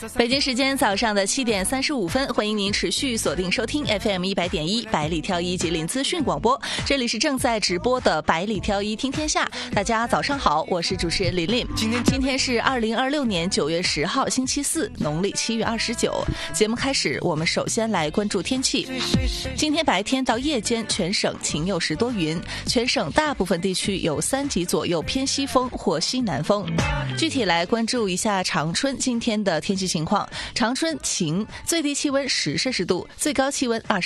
北京时间早上的7点35分，欢迎您持续锁定收听 FM 100.1百里挑一吉林资讯广播，这里是正在直播的百里挑一听天下。大家早上好，我是主持人琳琳。今天是2026年9月10号星期四，农历7月29。节目开始，我们首先来关注天气。今天白天到夜间全省晴有时多云，全省大部分地区有3级左右偏西风或西南风。具体来关注一下长春今天的天气情况。长春晴，最低气温10摄氏度，最高气温